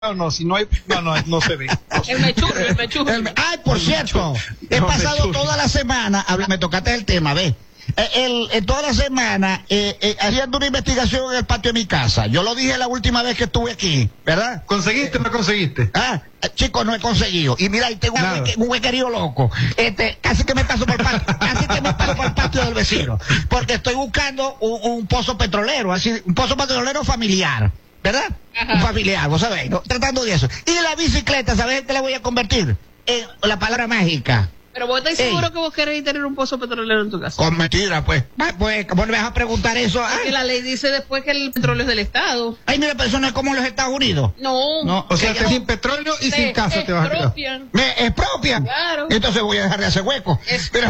No, si no hay, no se ve. No se El mechurro, el mechurro. Ay, por cierto, he pasado toda la semana, me tocaste el tema, ¿ves? Toda la semana haciendo una investigación en el patio de mi casa. Yo lo dije la última vez que estuve aquí, ¿verdad? ¿Conseguiste o no conseguiste? Chicos, no he conseguido. Y mira, ahí tengo un huequerío loco. Casi que me paso por el patio, casi que me paso por el patio del vecino. Porque estoy buscando un pozo petrolero, así, un pozo petrolero familiar, ¿verdad? Ajá. Un familiar, vos sabéis, ¿no? Tratando de eso. Y la bicicleta, ¿sabés en qué la voy a convertir? En la palabra mágica. Pero vos estás seguro que vos querés tener un pozo petrolero en tu casa. Con mentira, pues. Pues, ¿cómo le vas a preguntar eso? Porque la ley dice después que el petróleo es del Estado. Ay, mira, pero eso no es como en los Estados Unidos. No. O sea, sin petróleo y sin casa te vas a quedar. ¿Me expropian? Claro. Entonces voy a dejar de hacer hueco. Pero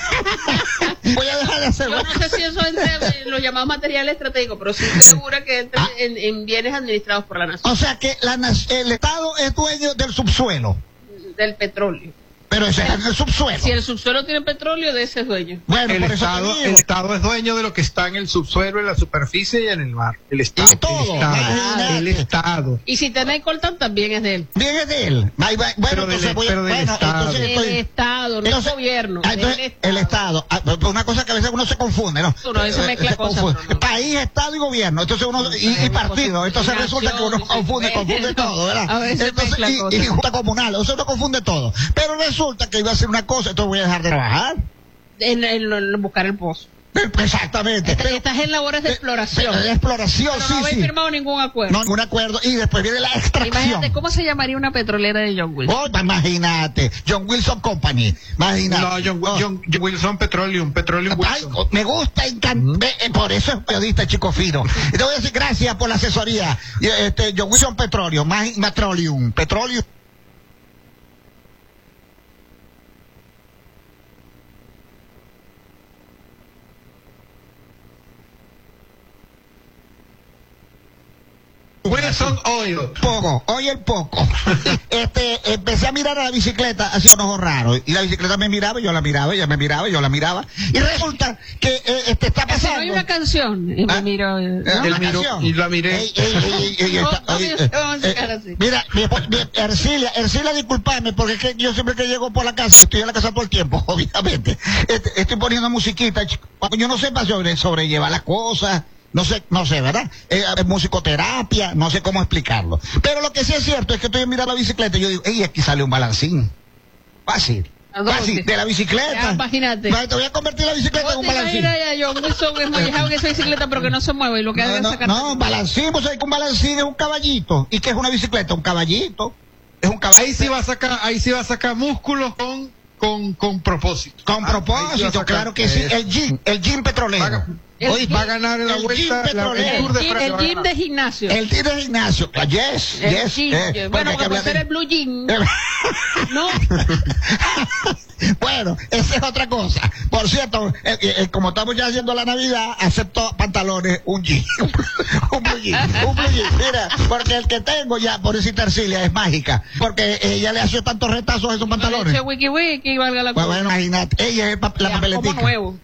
voy a dejar de hacer hueco. Yo no sé si eso entra en los llamados materiales estratégicos, pero sí estoy segura que entra en bienes administrados por la nación. O sea que el Estado es dueño del subsuelo. Del petróleo. Pero ese es el subsuelo. Si el subsuelo tiene petróleo, de ese es dueño. Bueno, el Estado es dueño de lo que está en el subsuelo, en la superficie y en el mar. El Estado. Y todo. El Estado. Y si tenéis coltán, también es de él. Bien es de él. Bueno, entonces voy el Estado, no el gobierno. El Estado. Una cosa que a veces uno se confunde, ¿no? Eso mezcla cosas. País, Estado y gobierno. Entonces y partido. Entonces resulta que uno confunde todo, ¿verdad? A veces entonces, y junta comunal. O sea, uno confunde todo. Pero resulta que iba a hacer una cosa, entonces voy a dejar de trabajar. En buscar el pozo. Exactamente. Estás en labores de exploración. De exploración, pero sí. No habéis firmado ningún acuerdo. No, ningún acuerdo. Y después viene la extracción. Imagínate, ¿cómo se llamaría una petrolera de John Wilson? Imagínate. John Wilson Company. Imagínate. No, John Wilson Petroleum Wilson. Ay, me gusta, por eso es periodista chico fino. Y te voy a decir gracias por la asesoría. John Wilson Petroleum. Petroleum. Wilson Oil. Poco. Empecé a mirar a la bicicleta, hacía un ojo raro. Y la bicicleta me miraba, yo la miraba, ella me miraba, yo la miraba. Y resulta que está pasando. No hay una canción. Y me miró. ¿No? Y la miré. Mira, Ercilia, disculpame, porque es que yo siempre que llego por la casa, estoy en la casa todo el tiempo, obviamente. Estoy poniendo musiquita. Yo no sé sobrellevar las cosas. No sé, ¿verdad? Musicoterapia, no sé cómo explicarlo. Pero lo que sí es cierto es que estoy mirando la bicicleta y yo digo, aquí sale un balancín. Fácil, de la bicicleta. Ya, imagínate. Te voy a convertir la bicicleta en un balancín. John Wilson es manejado en esa bicicleta, pero que no se mueve y lo que hace es sacar. No, un balancín, pues un balancín es un caballito. ¿Y qué es una bicicleta? Un caballito. Es un caballito. Ahí sí va a sacar músculos con propósito. Con propósito, claro que sí. El gym petrolero. Va a ganar la vuelta el gym de gimnasio. El gym de gimnasio. Bueno, porque puede ser el blue gym. No. Bueno, esa es otra cosa. Por cierto, como estamos ya haciendo la Navidad, acepto pantalones, un jean. un blue jean. Mira, porque el que tengo ya, por decir Ercilia, es mágica. Porque ella le hace tantos retazos a esos pantalones. Wiki, valga la cosa. Bueno, imagínate, ella es la papeletica.